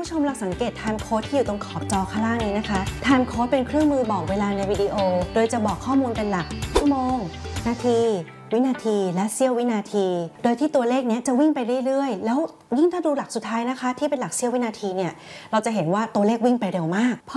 ผู้ชมลองสังเกต time code ที่อยู่ตรงขอบจอข้างล่างนี้นะคะ time code เป็นเครื่องมือบอกเวลาในวิดีโอโดยจะบอกข้อมูลเป็นหลักชั่วโมงนาทีวินาทีและเสี้ยววินาทีโดยที่ตัวเลขนี้จะวิ่งไปเรื่อยๆแล้วยิ่งถ้าดูหลักสุดท้ายนะคะที่เป็นหลักเสี้ยววินาทีเนี่ยเราจะเห็นว่าตัวเลขวิ่งไปเร็วมาก